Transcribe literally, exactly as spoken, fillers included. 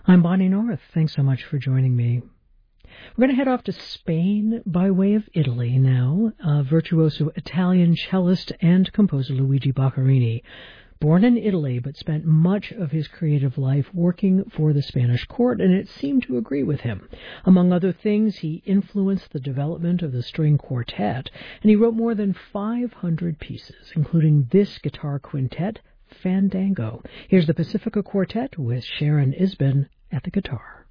I'm Bonnie North. Thanks so much for joining me. We're going to head off to Spain by way of Italy now. Uh, virtuoso Italian cellist and composer Luigi Boccherini, born in Italy but spent much of his creative life working for the Spanish court, and it seemed to agree with him. Among other things, he influenced the development of the string quartet, and he wrote more than five hundred pieces, including this guitar quintet, Fandango. Here's the Pacifica Quartet with Sharon Isbin at the guitar.